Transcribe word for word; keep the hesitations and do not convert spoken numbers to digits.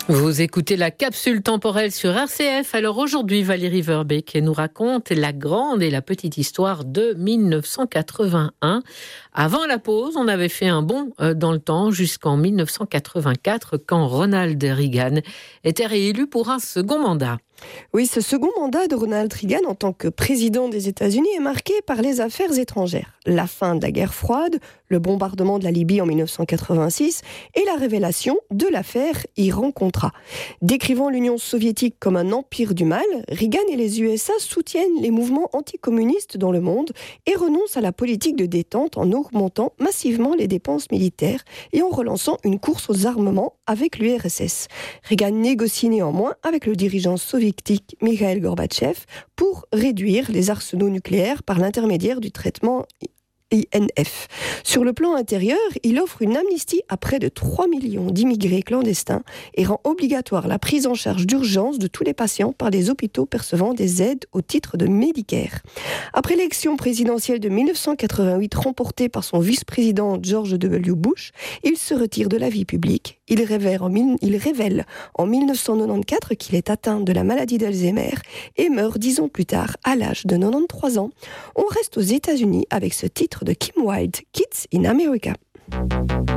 Vous écoutez la capsule temporelle sur R C F. Alors aujourd'hui, Valérie Verbeek nous raconte la grande et la petite histoire de dix-neuf cent quatre-vingt-un. Avant la pause, on avait fait un bond dans le temps jusqu'en dix-neuf cent quatre-vingt-quatre, quand Ronald Reagan était réélu pour un second mandat. Oui, ce second mandat de Ronald Reagan en tant que président des États-Unis est marqué par les affaires étrangères. La fin de la guerre froide, le bombardement de la Libye en dix-neuf cent quatre-vingt-six et la révélation de l'affaire Iran-Contra. Décrivant l'Union soviétique comme un empire du mal, Reagan et les U S A soutiennent les mouvements anticommunistes dans le monde et renoncent à la politique de détente en augmentant massivement les dépenses militaires et en relançant une course aux armements avec l'U R S S. Reagan négocie néanmoins avec le dirigeant soviétique Mikhail Gorbatchev pour réduire les arsenaux nucléaires par l'intermédiaire du traitement I N F. Sur le plan intérieur, il offre une amnistie à près de trois millions d'immigrés clandestins et rend obligatoire la prise en charge d'urgence de tous les patients par des hôpitaux percevant des aides au titre de Medicare. Après l'élection présidentielle de dix-neuf cent quatre-vingt-huit remportée par son vice-président George W. Bush, il se retire de la vie publique. Il révèle en, il révèle en dix-neuf cent quatre-vingt-quatorze qu'il est atteint de la maladie d'Alzheimer et meurt dix ans plus tard à l'âge de quatre-vingt-treize ans. On reste aux États-Unis avec ce titre de Kim Wilde, Kids in America.